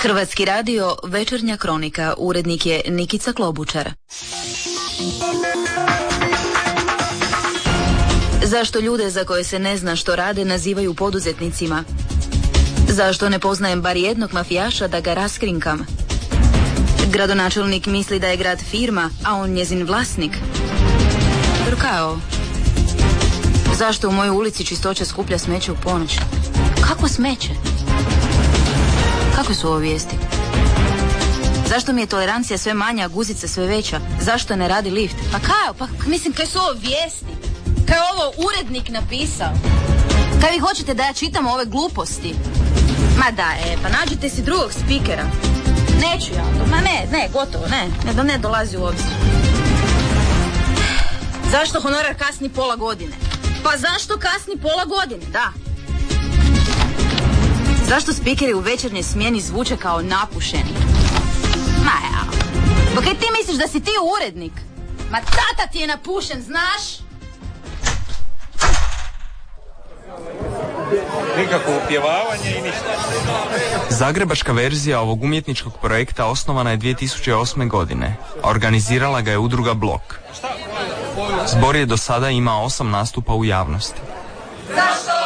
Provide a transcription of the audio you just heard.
Hrvatski radio, Večernja kronika, urednik je Nikica Klobučar. Zašto ljude za koje se ne zna što rade nazivaju poduzetnicima? Zašto ne poznajem bar jednog mafijaša da ga raskrinkam? Gradonačelnik misli da je grad firma, a on njezin vlasnik. Kao? Zašto u mojoj ulici Čistoća skuplja smeće u ponoć? Kako smeće? Kakve su ovo vijesti? Zašto mi je tolerancija sve manja, a guzica sve veća? Zašto ne radi lift? Kaj su ovo vijesti? Kaj je ovo urednik napisao? Kaj vi hoćete da ja čitam ove gluposti? Ma da, pa nađite si drugog spikera. Neću ja to, gotovo, ne dolazi u obzir. Zašto honorar kasni pola godine? Pa zašto kasni pola godine, da. Zašto spikeri u večernjoj smjeni zvuče kao napušeni? Pa kaj ti misliš da si ti urednik? Ma tata ti je napušen, znaš? Nikakvo upjevavanje i ništa. Zagrebačka verzija ovog umjetničkog projekta osnovana je 2008. godine. Organizirala ga je udruga Blok. Zbor je do sada imao 8 nastupa u javnosti.